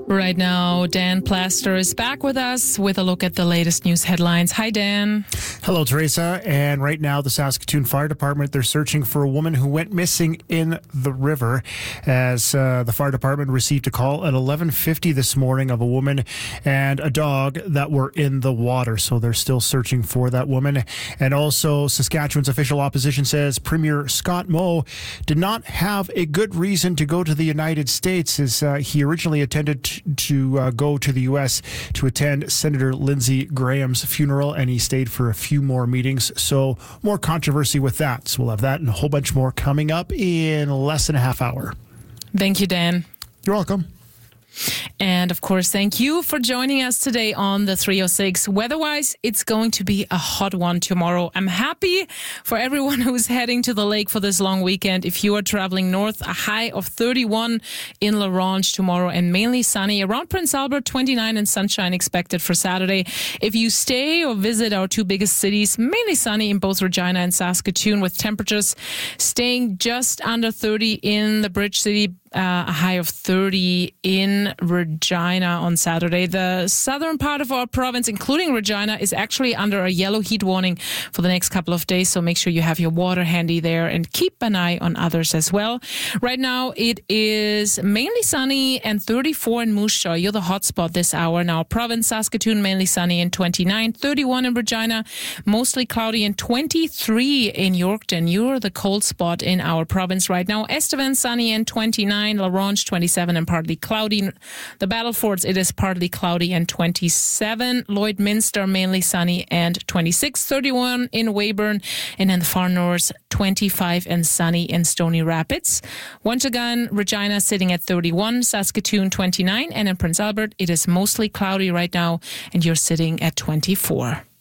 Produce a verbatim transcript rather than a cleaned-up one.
Right now, Dan Plaster is back with us with a look at the latest news headlines. Hi, Dan. Hello, Teresa. And right now, the Saskatoon Fire Department, they're searching for a woman who went missing in the river, as uh, the fire department received a call at eleven fifty this morning of a woman and a dog that were in the water. So they're still searching for that woman. And also, Saskatchewan's official opposition says Premier Scott Moe did not have a good reason to go to the United States, as uh, he originally attended to to uh, go to the U S to attend Senator Lindsey Graham's funeral, and he stayed for a few more meetings. So more controversy with that. So we'll have that and a whole bunch more coming up in less than a half hour. Thank you, Dan. You're welcome. And of course, thank you for joining us today on the three oh six. Weather-wise, it's going to be a hot one tomorrow. I'm happy for everyone who's heading to the lake for this long weekend. If you are traveling north, a high of thirty-one in La Ronge tomorrow and mainly sunny. Around Prince Albert, twenty-nine and sunshine expected for Saturday. If you stay or visit our two biggest cities, mainly sunny in both Regina and Saskatoon, with temperatures staying just under thirty in the Bridge City. Uh, a high of thirty in Regina on Saturday. The southern part of our province, including Regina, is actually under a yellow heat warning for the next couple of days, so make sure you have your water handy there and keep an eye on others as well. Right now, it is mainly sunny and thirty-four in Moose Jaw. You're the hotspot this hour in our province. Saskatoon, mainly sunny and twenty-nine, thirty-one in Regina, mostly cloudy and twenty-three in Yorkton. You're the cold spot in our province right now. Estevan, sunny and twenty-nine. La Ronge, twenty-seven and partly cloudy. The Battlefords, it is partly cloudy and twenty-seven. Lloydminster, mainly sunny and twenty-six. thirty-one in Weyburn. And in the far north, twenty-five and sunny in Stony Rapids. Once again, Regina sitting at thirty-one. Saskatoon, twenty-nine. And in Prince Albert, it is mostly cloudy right now, and you're sitting at twenty-four.